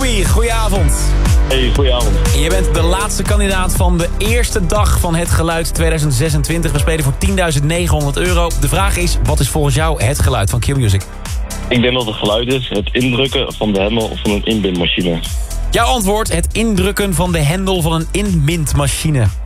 Joey, goedenavond. Hey, goedenavond. Je bent de laatste kandidaat van de eerste dag van Het Geluid 2026. We spelen voor €10.900. De vraag is, wat is volgens jou het geluid van Q-Music? Ik denk dat het geluid is het indrukken van de hendel van een inbindmachine. Jouw antwoord, het indrukken van de hendel van een inbindmachine.